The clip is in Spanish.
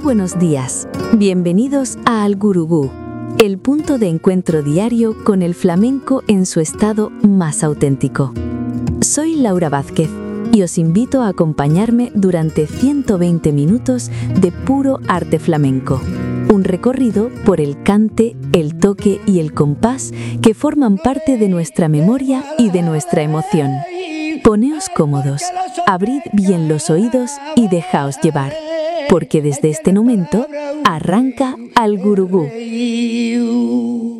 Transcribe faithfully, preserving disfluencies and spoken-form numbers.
buenos días. Bienvenidos a Al Gurugú, el punto de encuentro diario con el flamenco en su estado más auténtico. Soy Laura Vázquez y os invito a acompañarme durante ciento veinte minutos de puro arte flamenco. Un recorrido por el cante, el toque y el compás que forman parte de nuestra memoria y de nuestra emoción. Poneos cómodos, abrid bien los oídos y dejaos llevar, porque desde este momento arranca Al Gurugú.